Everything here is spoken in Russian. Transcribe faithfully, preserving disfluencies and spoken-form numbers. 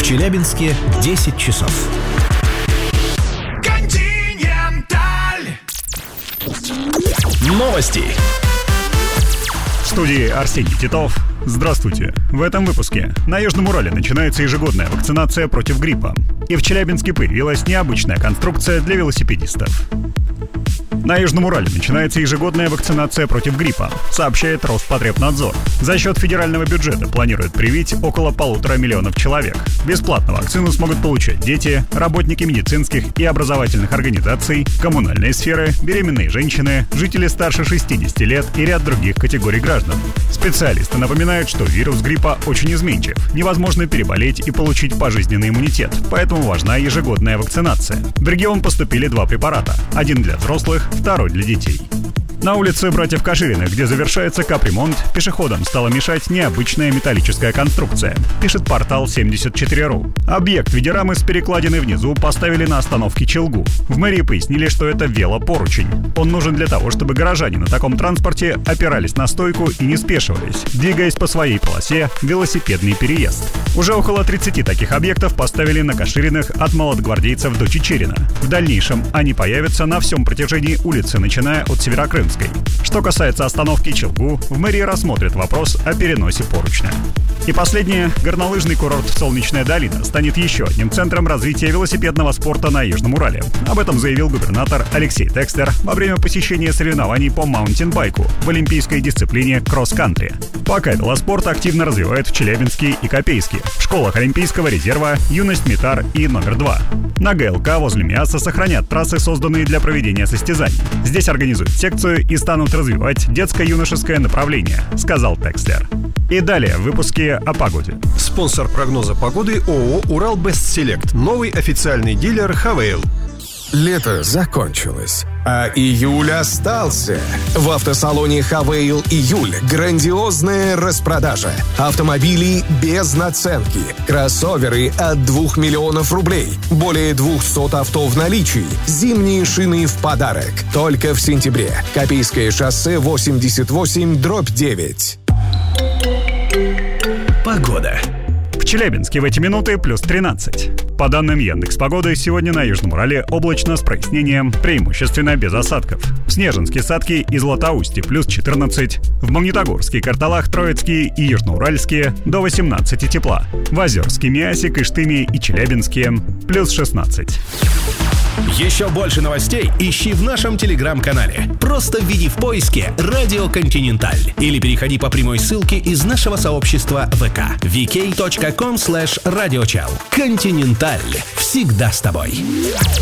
Челябинске десять часов. Новости. В студии Арсений Титов. Здравствуйте. В этом выпуске. На Южном Урале начинается ежегодная вакцинация против гриппа. И в Челябинске появилась необычная конструкция для велосипедистов. На Южном Урале начинается ежегодная вакцинация против гриппа, сообщает Роспотребнадзор. За счет федерального бюджета планируют привить около полутора миллионов человек. Бесплатно вакцину смогут получать дети, работники медицинских и образовательных организаций, коммунальной сферы, беременные женщины, жители старше шестидесяти лет и ряд других категорий граждан. Специалисты напоминают, что вирус гриппа очень изменчив. Невозможно переболеть и получить пожизненный иммунитет, поэтому важна ежегодная вакцинация. В регион поступили два препарата. Один для взрослых, второй для детей. На улице братьев Кашириных, где завершается капремонт, пешеходам стала мешать необычная металлическая конструкция, пишет портал семьдесят четыре точка ру. Объект в виде рамы с перекладиной внизу поставили на остановке Челгу. В мэрии пояснили, что это велопоручень. Он нужен для того, чтобы горожане на таком транспорте опирались на стойку и не спешивались, двигаясь по своей полосе велосипедный переезд. Уже около тридцати таких объектов поставили на Кашириных от молодогвардейцев до Чичерина. В дальнейшем они появятся на всем протяжении улицы, начиная от Северокрымской. Что касается остановки Челгу, в мэрии рассмотрят вопрос о переносе поручня. И последнее. Горнолыжный курорт «Солнечная долина» станет еще одним центром развития велосипедного спорта на Южном Урале. Об этом заявил губернатор Алексей Текстер во время посещения соревнований по маунтинбайку в олимпийской дисциплине кросс-кантри. Пока велоспорт активно развивают в Челябинске и Копейске, в школах Олимпийского резерва, Юность Митар и номер два. На ГЛК возле МИАСа сохранят трассы, созданные для проведения состязаний. Здесь организуют секцию и станут развивать детско-юношеское направление, сказал Текстер. И далее в выпуске о погоде. Спонсор прогноза погоды ООО «Урал-Бестселект». Новый официальный дилер «Хавейл». Лето закончилось, а июль остался. В автосалоне «Хавейл» июль. Грандиозная распродажа. Автомобили без наценки. Кроссоверы от двух миллионов рублей. Более двухсот авто в наличии. Зимние шины в подарок. Только в сентябре. Копейское шоссе восемьдесят восемь дробь девять. Погода. В Челябинске в эти минуты плюс тринадцать. По данным Яндекс.Погоды, сегодня на Южном Урале облачно с прояснением, преимущественно без осадков. В Снежинске, Садке и Златоусте плюс четырнадцать. В Магнитогорске, Карталах, Троицкие и Южноуральске до восемнадцати тепла. В Озерске, Миасе, Кыштыме и Челябинске плюс шестнадцать. Еще больше новостей ищи в нашем телеграм-канале. Просто введи в поиске «Радио Континенталь» или переходи по прямой ссылке из нашего сообщества ВК ви кей точка ком слэш радиочел. Континенталь. Всегда с тобой.